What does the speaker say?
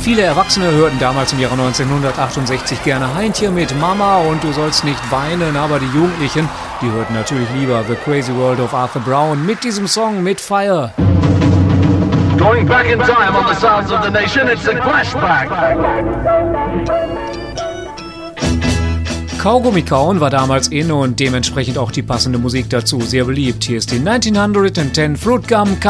Viele Erwachsene hörten damals im Jahre 1968 gerne Heintje mit Mama und Du sollst nicht weinen, aber die Jugendlichen, die hörten natürlich lieber The Crazy World of Arthur Brown mit diesem Song mit Fire. Going back in time on the sounds of the nation, it's a flashback. Kaugummi kauen war damals in und dementsprechend auch die passende Musik dazu sehr beliebt. Hier ist die 1910 Fruit Gum